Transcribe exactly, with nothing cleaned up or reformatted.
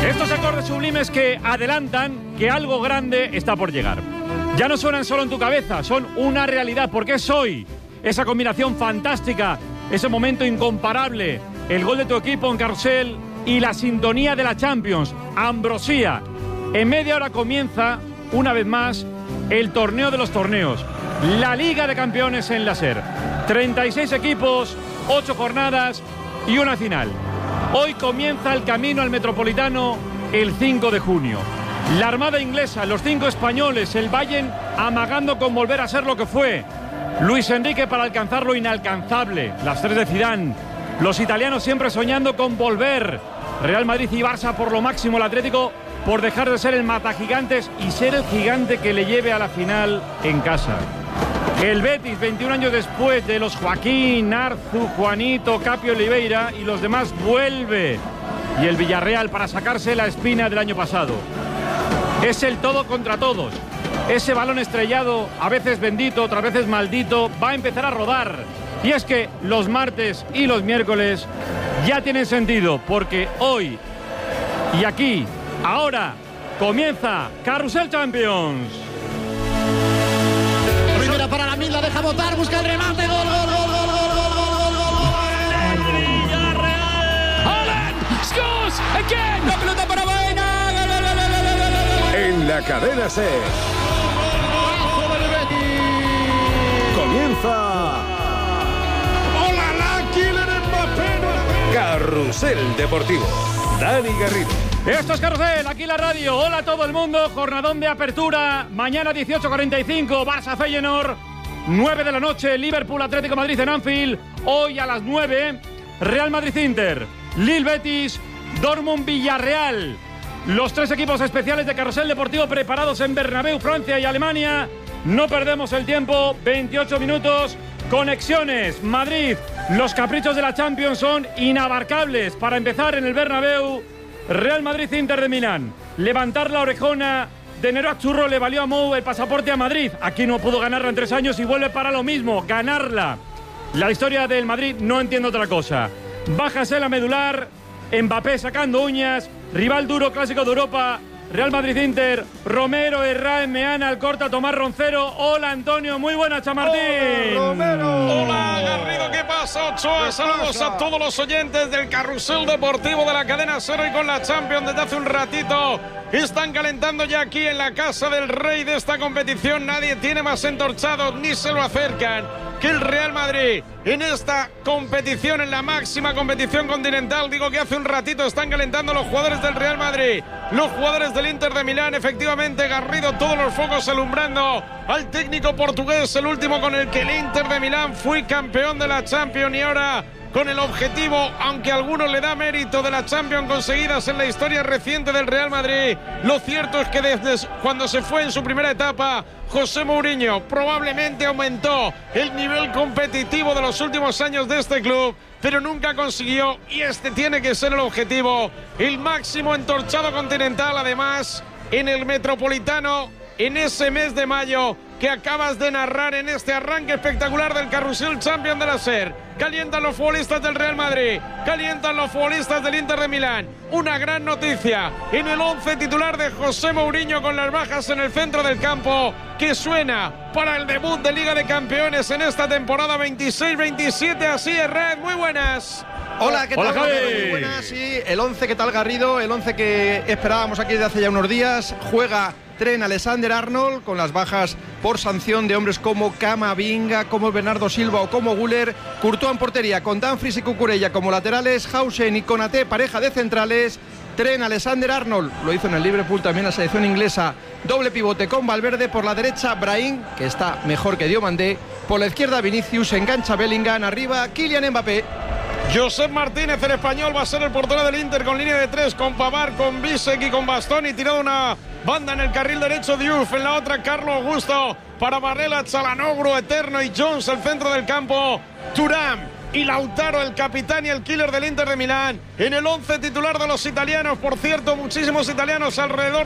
Estos acordes sublimes que adelantan que algo grande está por llegar. Ya no suenan solo en tu cabeza, son una realidad, porque es hoy esa combinación fantástica, ese momento incomparable, el gol de tu equipo en Carrusel y la sintonía de la Champions, Ambrosía. En media hora comienza, una vez más, el torneo de los torneos, la Liga de Campeones en la SER. treinta y seis equipos, ocho jornadas y una final. Hoy comienza el camino al Metropolitano el cinco de junio. La Armada inglesa, los cinco españoles, el Bayern amagando con volver a ser lo que fue. Luis Enrique para alcanzar lo inalcanzable. Las tres de Zidane. Los italianos siempre soñando con volver. Real Madrid y Barça por lo máximo. El Atlético por dejar de ser el matagigantes y ser el gigante que le lleve a la final en casa. El Betis, veintiún años después de los Joaquín, Arzu, Juanito, Capio, Oliveira y los demás, vuelve. Y el Villarreal para sacarse la espina del año pasado. Es el todo contra todos. Ese balón estrellado, a veces bendito, otras veces maldito, va a empezar a rodar. Y es que los martes y los miércoles ya tienen sentido, porque hoy y aquí, ahora, comienza Carrusel Champions. Primera para la Mil, la deja botar, busca el remate, gol, gol, gol, gol, gol, gol, gol, gol, gol. Villarreal. Haaland scores again. La pelota para Baena. Gol, gol, gol, gol, gol, gol. En la cadena SER. Comienza. ¡Hola, la Kylian Mbappé! Carrusel Deportivo. Dani Garrido. Esto es Carrusel, aquí la radio. Hola a todo el mundo, jornadón de apertura. Mañana dieciocho cuarenta y cinco, Barça Feyenoord. nueve de la noche, Liverpool Atlético de Madrid en Anfield. Hoy a las nueve, Real Madrid Inter, Lille Betis, Dortmund Villarreal. Los tres equipos especiales de Carrusel Deportivo preparados en Bernabéu, Francia y Alemania. No perdemos el tiempo, veintiocho minutos. Conexiones, Madrid. Los caprichos de la Champions son inabarcables. Para empezar en el Bernabéu, Real Madrid Inter de Milán. Levantar la orejona de Nero a Churro le valió a Mou el pasaporte a Madrid. Aquí no pudo ganarla en tres años y vuelve para lo mismo, ganarla. La historia del Madrid no entiendo otra cosa. Bájase la medular, Mbappé sacando uñas, rival duro, clásico de Europa. Real Madrid Inter, Romero, Herrán, Meana, Alcorta, Tomás Roncero. Hola Antonio, muy buena, Chamartín. Hola, Romero. Hola Garrido, ¿qué pasa? Ochoa, saludos a todos los oyentes del Carrusel Deportivo de la cadena SER y con la Champions desde hace un ratito. Están calentando ya aquí en la casa del rey de esta competición. Nadie tiene más entorchado ni se lo acercan que el Real Madrid en esta competición, en la máxima competición continental. Digo que hace un ratito están calentando los jugadores del Real Madrid, los jugadores del Inter de Milán. Efectivamente, Garrido, todos los focos alumbrando al técnico portugués, el último con el que el Inter de Milán fue campeón de la Champions y ahora con el objetivo, aunque a algunos le da mérito, de la Champions conseguidas en la historia reciente del Real Madrid. Lo cierto es que desde cuando se fue en su primera etapa, José Mourinho probablemente aumentó el nivel competitivo de los últimos años de este club, pero nunca consiguió, y este tiene que ser el objetivo, el máximo entorchado continental. Además, en el Metropolitano, en ese mes de mayo que acabas de narrar, en este arranque espectacular del Carrusel Champions de la SER. Calientan los futbolistas del Real Madrid, calientan los futbolistas del Inter de Milán. Una gran noticia en el once titular de José Mourinho, con las bajas en el centro del campo, que suena para el debut de Liga de Campeones en esta temporada veintiséis veintisiete. Así es, Red, muy buenas. Hola, ¿qué tal? Hola, Javi. Muy buenas, sí, el once, ¿qué tal, Garrido? El once que esperábamos aquí desde hace ya unos días. Juega Trent Alexander-Arnold con las bajas por sanción de hombres como Camavinga, como Bernardo Silva o como Güler. Courtois en portería con Dumfries y Cucurella como laterales, Hausen y Konaté pareja de centrales. Trent Alexander-Arnold lo hizo en el Liverpool, también la selección inglesa, doble pivote con Valverde. Por la derecha Brahim, que está mejor que Diomandé. Por la izquierda Vinicius, engancha Bellingham, arriba Kylian Mbappé. Josep Martínez, el español, va a ser el portero del Inter con línea de tres, con Pavard, con Bisek y con Bastoni. Tirado una banda en el carril derecho, Diouf, en la otra Carlos Augusto, para Barrela, Çalhanoğlu, Eterno y Jones, el centro del campo, Thuram y Lautaro, el capitán y el killer del Inter de Milán. En el once titular de los italianos, por cierto, muchísimos italianos alrededor